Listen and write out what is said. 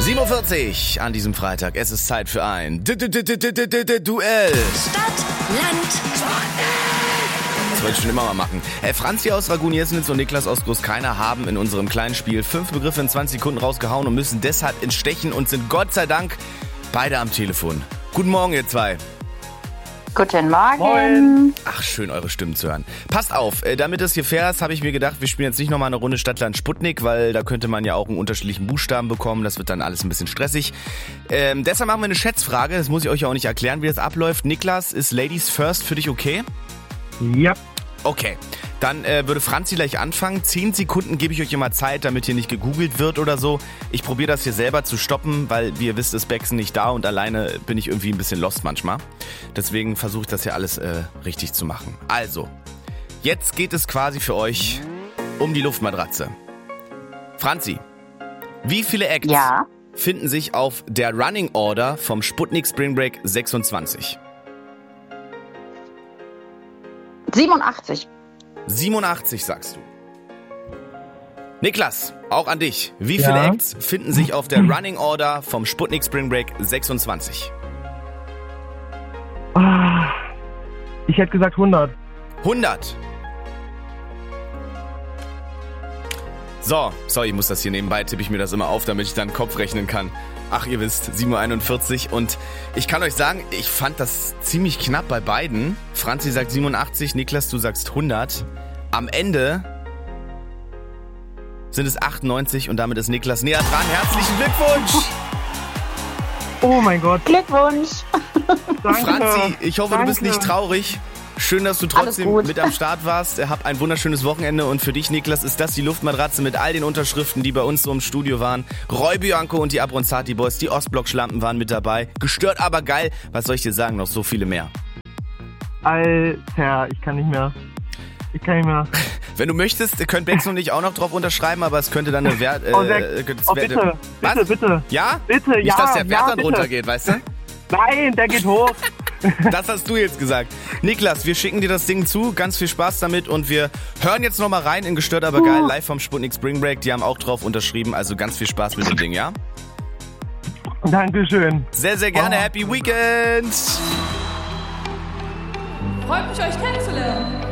7:40 an diesem Freitag. Es ist Zeit für ein Duell. Stadt, Land, Das wollte ich schon immer mal machen. Franzi aus Ragun-Jesnitz und Niklas aus Großkeiner haben in unserem kleinen Spiel 5 Begriffe in 20 Sekunden rausgehauen und müssen deshalb ins Stechen und sind Gott sei Dank beide am Telefon. Guten Morgen, ihr zwei. Guten Morgen. Moin. Ach, schön, eure Stimmen zu hören. Passt auf, damit es hier fair ist, habe ich mir gedacht, wir spielen jetzt nicht nochmal eine Runde Stadtland Sputnik, weil da könnte man ja auch einen unterschiedlichen Buchstaben bekommen. Das wird dann alles ein bisschen stressig. Deshalb machen wir eine Schätzfrage. Das muss ich euch auch nicht erklären, wie das abläuft. Niklas, ist Ladies First für dich okay? Ja. Okay, dann würde Franzi gleich anfangen. 10 Sekunden gebe ich euch immer Zeit, damit hier nicht gegoogelt wird oder so. Ich probiere das hier selber zu stoppen, weil, wie ihr wisst, ist Bexen nicht da und alleine bin ich irgendwie ein bisschen lost manchmal. Deswegen versuche ich das hier alles richtig zu machen. Also, jetzt geht es quasi für euch um die Luftmatratze. Franzi, wie viele Acts finden sich auf der Running Order vom Sputnik Spring Break 26? 87. 87 sagst du. Niklas, auch an dich. Wie viele Acts finden sich auf der Running Order vom Sputnik Spring Break 26? Ich hätte gesagt 100. 100. So, sorry, ich muss das hier nebenbei, tippe ich mir das immer auf, damit ich dann Kopf rechnen kann. Ach, ihr wisst, 7:41 Uhr und ich kann euch sagen, ich fand das ziemlich knapp bei beiden. Franzi sagt 87, Niklas, du sagst 100. Am Ende sind es 98 und damit ist Niklas näher dran. Herzlichen Glückwunsch! Oh mein Gott. Glückwunsch. Danke. Franzi, ich hoffe, du bist nicht traurig. Schön, dass du trotzdem gut. mit am Start warst. Hab ein wunderschönes Wochenende und für dich, Niklas, ist das die Luftmatratze mit all den Unterschriften, die bei uns so im Studio waren. Roy Bianco und die Abronzati Boys, die Ostblock-Schlampen waren mit dabei. Gestört, aber geil. Was soll ich dir sagen? Noch so viele mehr. Alter, ich kann nicht mehr. Wenn du möchtest, können Bex und ich auch noch drauf unterschreiben, aber es könnte dann eine Wert... bitte. Was? Bitte. Ja? Bitte, Nicht, ja. dass der Wert dann bitte. runtergeht, weißt du? Nein, der geht hoch. Das hast du jetzt gesagt. Niklas, wir schicken dir das Ding zu. Ganz viel Spaß damit und wir hören jetzt nochmal rein in Gestört aber geil, live vom Sputnik Spring Break. Die haben auch drauf unterschrieben, also ganz viel Spaß mit dem Ding, ja? Dankeschön. Sehr, sehr gerne. Happy Weekend! freut mich, euch kennenzulernen.